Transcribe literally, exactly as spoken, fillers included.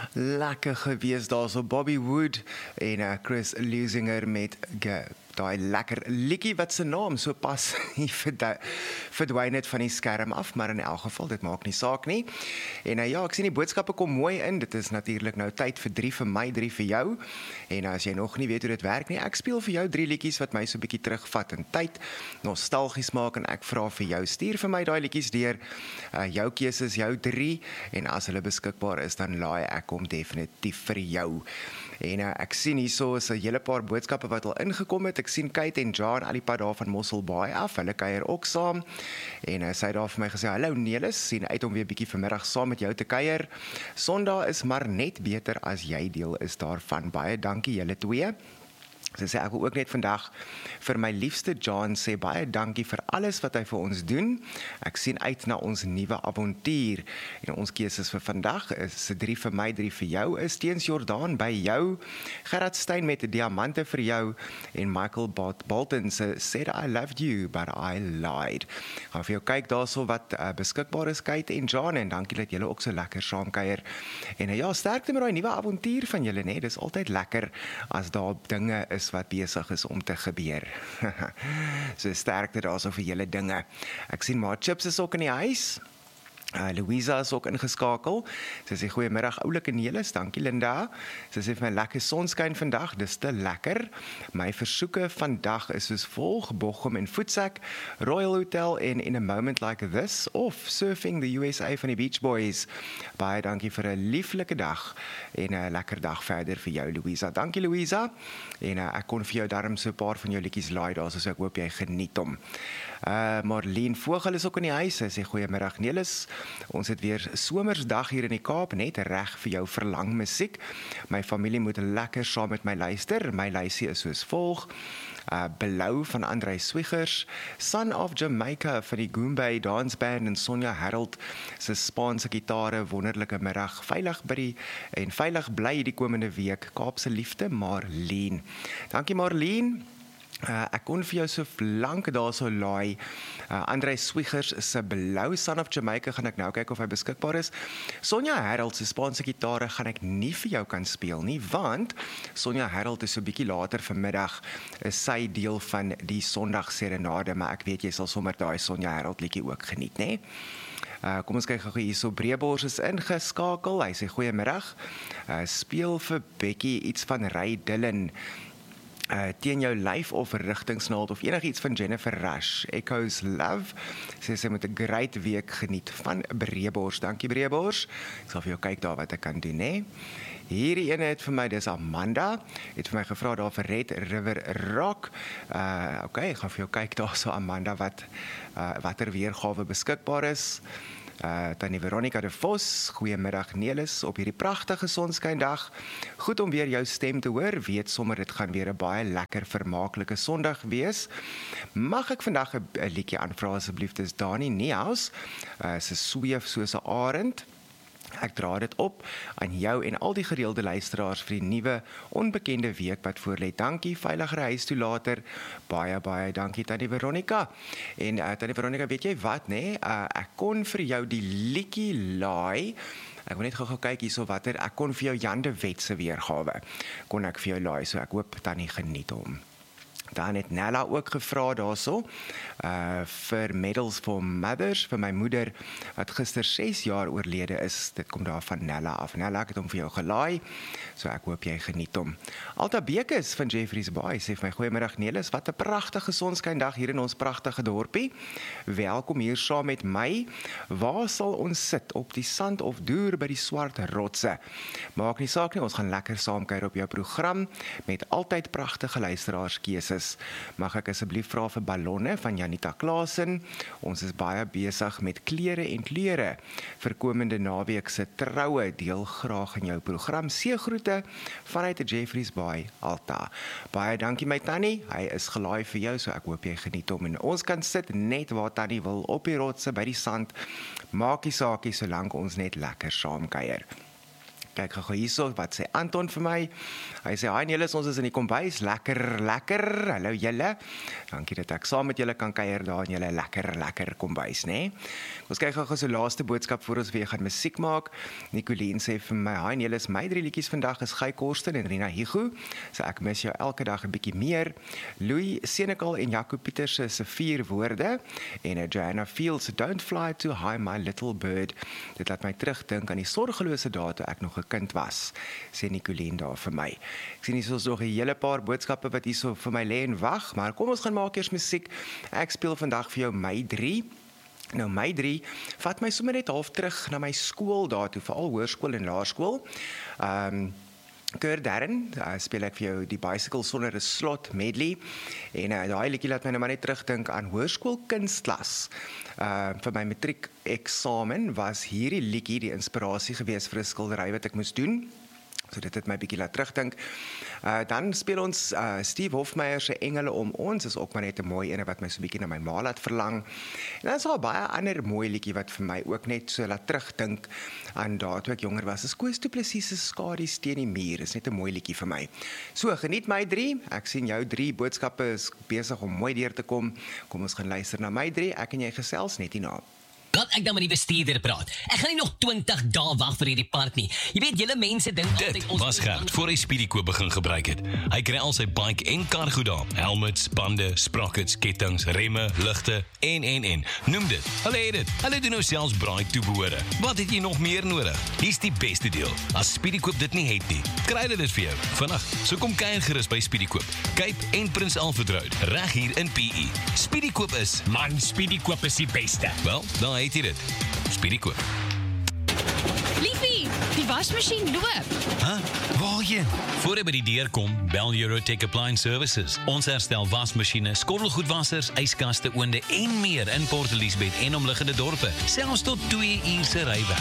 Lekker gewees daar so Bobby Wood en uh, Chris Lusinger met Go. Daai lekker liedjie wat se naam so pas verdwyn het van die skerm af, maar in elk geval, dit maak nie saak nie. En uh, ja, ek sien die boodskappe kom mooi in, dit is natuurlik nou tyd vir drie vir my, drie vir jou. En uh, as jy nog nie weet hoe dit werk nie, ek speel vir jou drie liedjies wat my so 'n bietjie terugvat in tyd, nostalgies maak en ek vra vir jou, stuur vir my daai liedjies deur. Uh, jou keuse is jou drie en as hulle beskikbaar is, dan laai ek hom definitief vir jou. En uh, ek sien hierso is 'n hele paar boodskappe wat al ingekom het. Ek sien Kate en John al die pad daar van Mosselbaai af. Hulle kuier ook saam. En uh, sy het daar vir my gesê, hallo Nelis, sien uit om weer bietjie vanmiddag saam met jou te kuier. Sondag is maar net beter as jy deel is daarvan. Baie dankie julle twee. Sy sê ek wil ook net vandag vir my liefste John sê baie dankie vir alles wat hy vir ons doen. Ek sien uit na ons nuwe avontuur. En ons keuses vir vandag is drie vir my, drie vir jou, is Teens Jordaan by jou, Gerard Stein met diamante vir jou en Michael Bolton sê said I loved you but I lied. Gaan vir jou kyk daarso wat uh, beskikbaar is, Kate en John, en dankie dat julle ook so lekker saamkuier. En uh, ja, sterkte met daai nuwe avontuur van julle, nee, dis altyd lekker as daar dinge is wat besig is om te gebeur. So sterkte daar so vir julle dinge. Ek sien maar Chips is ook in die huis. Uh, Louisa is ook ingeskakel. Sy sê goeiemiddag oulike Nelis, dankie Linda. Sy sê vir my lekker sonskyn vandag, dis te lekker. My versoeke vandag is soos volg: Bochum en Voetsek, Royal Hotel en In a Moment Like This of Surfing the U S A van die Beach Boys. Baie dankie vir 'n lieflike dag en 'n lekker dag verder vir jou Louisa. Dankie Louisa. En uh, ek kon vir jou darm so 'n paar van jou liedjies laai daar, so ek hoop jy geniet hom. Uh, Marlene Vogel is ook in die huis. Sy sê goeiemiddag Nelis. Ons het weer somersdag hier in die Kaap, net reg vir jou verlang musiek. My familie moet lekker saam met my luister. My lysie is soos volg: uh, Belou van Andrei Swiggers, Son of Jamaica van die Goombay Dance Band en Sonja Harold se Spaanse gitare, wonderlike middag, veilig by die en veilig bly die komende week. Kaapse liefde Marlene. Dankie Marlene. Uh, ek kon vir jou so lank daar so laai. Uh, Andrei Swiggers se Belou, Son of Jamaica, gaan ek nou kyk of hy beskikbaar is. Sonja Harold se Spaanse gitare gaan ek nie vir jou kan speel nie, want Sonja Harold is so bietjie later vanmiddag, is sy deel van die Sondag Serenade, maar ek weet jy sal sommer daai Sonja Harold liedjie ook geniet, né? Uh, kom ons kyk gou hier so, Breebors is ingeskakel. Hy sê goeiemiddag. Uh, speel vir Becky iets van Ray Dillon. Uh, teen jou lyf of rigtingsnaald of enigiets van Jennifer Rush. Echoes Love. Sy sê met 'n great week geniet van Breebors. Dankie Breebors. Ek sal vir jou kyk daar wat ek kan doen, né? Hierdie ene het vir my, dis Amanda, het vir my gevra daar vir Red River Rock. Uh, Oké, okay, ek gaan vir jou kyk daar so Amanda wat uh, watter weergawe beskikbaar is. Uh, Tannie Veronica de Vos, goeiemiddag Nelis, op hierdie pragtige sonskyndag. Goed om weer jou stem te hoor, weet sommer dit gaan weer 'n baie lekker vermaaklike Sondag wees. Mag ek vandag 'n liedjie aanvra asseblief, dis Dani Niehaus, uh, sy sweef soos 'n arend. Ek dra dit op aan jou en al die gereelde luisteraars vir die nuwe onbekende week wat voorlê. Dankie, veiligere huis toe later. Baie, baie dankie Tannie Veronica. En uh, Tannie Veronica, weet jy wat, nê? Uh, ek kon vir jou die liedjie laai. Ek wil net gou-gou kyk hierso watter. Ek kon vir jou Jan de Wet se weergawe. Kon ek vir jou laai, so ek hoop Tannie geniet hom. Dan het Nella ook gevra daarso uh, vir Medals for Mothers, vir my moeder wat gister ses jaar oorlede is. Dit kom daar van Nella af. Nella, ek het hom vir jou gelaai, so ek hoop jy geniet hom. Alta Bekes van Jeffreys Bay sê vir my goeiemiddag Nelis, wat 'n pragtige sonskyndag hier in ons pragtige dorpie. Welkom hier saam met my. Waar sal ons sit? Op die sand of deur by die swart rotse? Maak nie saak nie, ons gaan lekker saamkuier op jou program met altyd pragtige luisteraarskeuse. Mag ek asseblief vra vir ballonne van Janita Klaasen. Ons is baie besig met klere en kleure vir komende naweek se troue. Deel graag in jou program. Seëgroete vanuit Jeffreys Bay, Alta. Baie dankie my Tannie. Hy is gelaai vir jou, so ek hoop jy geniet hom. En ons kan sit net waar Tannie wil, op die rotse by die sand. Maakie saakie solank ons net lekker saamkuier. Kyk gou hierso, wat sê Anton vir my? Hy sê, hi Nelis, ons is in die kombuis, lekker, lekker, hallo julle. Dankie dat ek saam met julle kan kuier daar in julle lekker, lekker kombuis, né? Ons kyk gou so laaste boodskap voor ons weer gaan musiek maak. Nicoline sê vir my, hi Nelis, my drie liedjies vandag is Guy Korsten en Rina Higu. So ek mis jou elke dag 'n bietjie meer. Louis Senekal en Jaco Pieters se vier woorde en Joanna Fields, Don't Fly Too High My Little Bird. Dit laat my terugdink aan die sorgelose dae toe ek nog 'n kind was, sê Nicoline daar vir my. Ek sien hier is nog 'n hele paar boodskappe wat hier so vir my lê en wag, maar kom ons gaan maak eers musiek. Ek speel vandag vir jou my drie. Nou my drie vat my sommer net half terug na my skool daartoe, veral hoërskool en laerskool. Ehm um, Keur Darren, uh, speel ek vir jou die Bicycle sonder 'n slot medley en uh, daai liedjie laat my nou maar net terugdink aan hoërskool kunstklas. Uh, vir my matriek eksamen was hierdie liedjie die inspirasie gewees vir 'n skildery wat ek moes doen. So dit het my bietjie laat terugdink. Uh, dan speel ons uh, Steve Hofmeyer se Engele om ons, is ook maar net 'n mooi ene wat my so bietjie na my ma laat verlang. En dan is daar baie ander mooi liedjie wat vir my ook net so laat terugdink aan daardie toe ek jonger was. Is Koos Du Plessis se Skadu's teen die muur, is net 'n mooi liedjie vir my. So geniet my drie. Ek sien jou drie boodskappe is besig om mooi deur te kom. Kom ons gaan luister na my drie. Ek en jy gesels net hierna. Kan ek dan met die bestuurder praat? Ek gaan nie nog twintig dae wag vir hierdie park nie. Jy weet, julle mense dink altyd Dit was Gert voor hy Speedykoop begin gebruik het. Hy kry al sy bike en kar goed daar. Helmets, bande, sprockets, kettings, remme, ligte en en en. Noem dit. Hulle het dit. Hulle doen nou selfs braai toebehore. Wat het jy nog meer nodig? Hier's die beste deel. As Speedykoop dit nie het nie, kry hulle dit vir jou. Vandag, so kom kuier gerus by Speedykoop. Cape en Prins Alfred Road, reg hier in P E. Speedykoop is Man, Speedykoop is die beste. Wel, dan het jy dit. Speedykoop. Liefie, die wasmasjien loop. Huh? Waarheen? Voor jy by die deur kom, bel Eurotech Appliance Services. Ons herstel wasmasjiene, skottelgoedwassers, yskaste, oonde en meer in Port Elizabeth en omliggende dorpe. Selfs tot twee uur se ry weg.